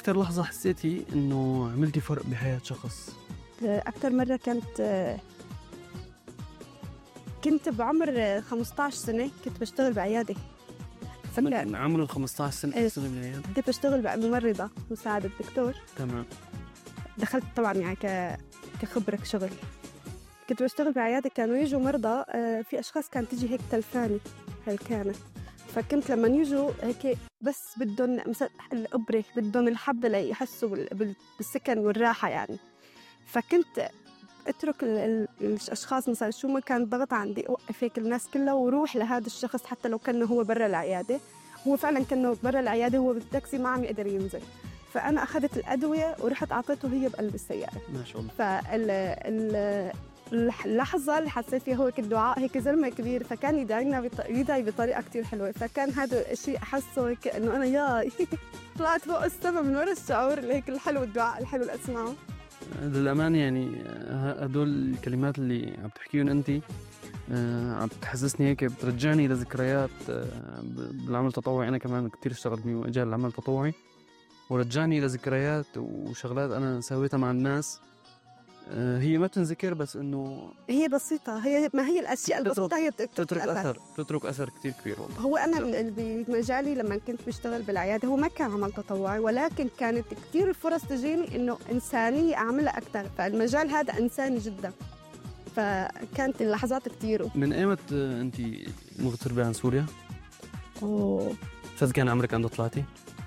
أكتر لحظة حسيتي إنه عملتي فرق بحياة شخص؟ أكتر مرة كنت بعمر 15 سنة، كنت بشتغل بعيادة. من عمر 15 سنة بتشتغل بالعيادة؟ كنت بشتغل ممرضة مساعدة دكتور. تمام. دخلت طبعا يعني كخبرة شغل. كنت بشتغل بعيادة، كانوا يجوا مرضى، في أشخاص كانت تيجي هيك تلفاني هالكانة، فكنت لما يجوا هيك بس بدهم الإبرة، بدهم الحبة ليحسوا بالسكن والراحة يعني. فكنت اترك الاشخاص مثلا شو ما كان ضغط عندي، اوقف هيك الناس كلها وروح لهذا الشخص حتى لو كان هو برا العياده. هو فعلا كانه برا العياده، هو بالتاكسي ما عم يقدر ينزل، فانا اخذت الادويه ورحت اعطيته هي بقلب السياره. ما شاء الله. اللحظه اللي حسيت فيها هو الدعاء، هيك زلمه كبير فكان يدعي بطريقه كتير حلوه، فكان هذا الشيء احسه هيك انه انا ياي طلعت فوق السما من ورا الشعور اللي هيك الحلو، الدعاء الحلو اللي اسمعه. للأمان يعني هدول الكلمات اللي عم تحكيهم أنت عم تحسسني هيك، بترجعني لذكريات بالعمل التطوعي. أنا كمان كتير اشتغلت بمجال العمل التطوعي، ورجعني لذكريات وشغلات أنا سويتها مع الناس. هي ما تنذكر بس إنه هي بسيطة، ما هي الأشياء البسيطة هي تترك أثر كتير كبير والله. هو أنا بمجالي لما كنت بشتغل بالعيادة هو ما كان عمل تطوعي، ولكن كانت كتير الفرص تجيني إنه إنسانية أعملها أكتر، فالمجال هذا إنساني جدا، فكانت اللحظات كتير. من أيمت أنت مغتربة عن سوريا؟ كان عمرك عند طلعتي؟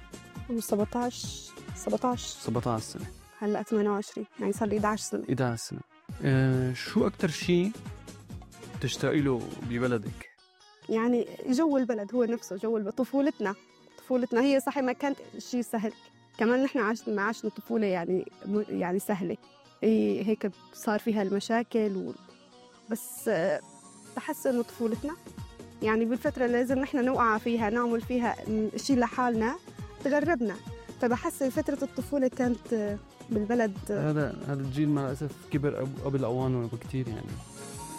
17 سنة. هلأ 28، يعني صار لي 11 سنة. شو أكتر شيء تشتاقي له ببلدك؟ يعني جو البلد هو نفسه، جو طفولتنا هي صحيح ما كانت شيء سهل، كمان نحن عشنا طفولة يعني سهلة، هيك صار فيها المشاكل بس بحس إنه طفولتنا يعني بالفترة اللي لازم نحن نوقع فيها نعمل فيها شيء لحالنا تغربنا، فبحس فترة الطفولة كانت بالبلد. هذا الجيل مع الأسف كبر قبل أوانه بكتير يعني.